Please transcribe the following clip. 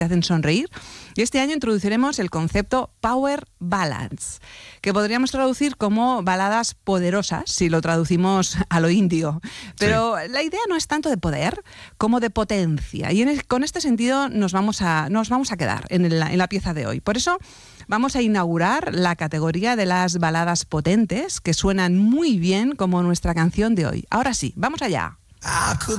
hacen sonreír. Y este año introduciremos el concepto Power Ballads, que podríamos traducir como baladas poderosas, si lo traducimos a lo indio. Pero la idea no es tanto de poder como de potencia. Y con este sentido nos vamos a quedar en la pieza de hoy. Por eso vamos a inaugurar la categoría de las baladas potentes, que suenan muy bien como nuestra canción de hoy. Ahora sí, vamos allá. I could